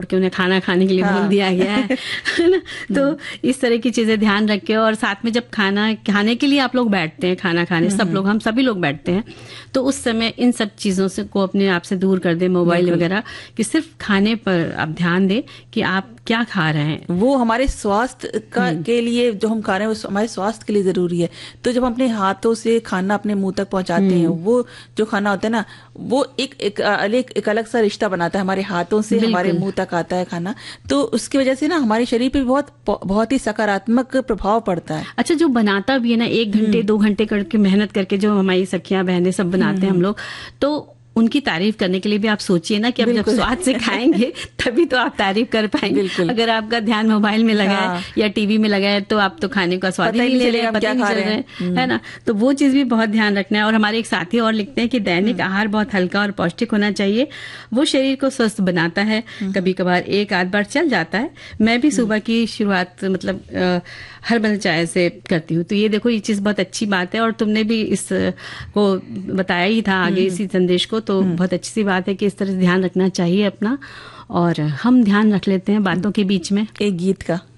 के उन्हें खाना खाने के लिए बोल दिया गया है ना। तो इस तरह की चीजें ध्यान रखें। और साथ में जब खाना खाने के लिए आप लोग बैठते हैं, खाना खाने सब लोग, हम सभी लोग बैठते हैं, तो उस समय इन सब चीजों से को अपने आप से दूर कर दें, मोबाइल वगैरह, कि सिर्फ खाने पर आप ध्यान दें कि आप क्या खा रहे हैं। वो हमारे स्वास्थ्य का के लिए जो हम खा रहे हैं वो हमारे स्वास्थ्य के लिए जरूरी है। तो जब हम अपने हाथों से खाना अपने मुंह तक पहुंचाते हैं, वो जो खाना होता है ना, वो एक अलग सा रिश्ता बनाता है हमारे हाथों से, हमारे मुंह तक आता है खाना। तो उसकी वजह से ना हमारे शरीर पे बहुत ही सकारात्मक प्रभाव पड़ता है। अच्छा, जो बनाता भी है ना 1 घंटे 2 घंटे करके मेहनत करके, जो हमारी सखियां बहनें सब बनाते हैं हम लोग, तो उनकी तारीफ करने के लिए भी आप सोचिए ना कि अब जब स्वाद से खाएंगे तभी तो आप तारीफ कर पाएंगे। अगर आपका ध्यान मोबाइल में लगा है या टीवी में लगा है तो आप तो खाने का स्वाद ही नहीं ले रहे हैं, पता नहीं चल रहे हैं, है ना। तो वो चीज भी बहुत ध्यान रखना है। और हमारे एक साथी और लिखते हैं कि दैनिक आहार बहुत हल्का और पौष्टिक होना चाहिए, वो शरीर को स्वस्थ बनाता है। कभी कभार एक आध बार चल जाता है। मैं भी सुबह की शुरुआत मतलब हर्बल चाय से करती हूँ। तो ये देखो, ये चीज बहुत अच्छी बात है और तुमने भी इस को बताया ही था आगे इसी संदेश को। तो बहुत अच्छी सी बात है कि इस तरह से ध्यान रखना चाहिए अपना। और हम ध्यान रख लेते हैं बातों के बीच में एक गीत का।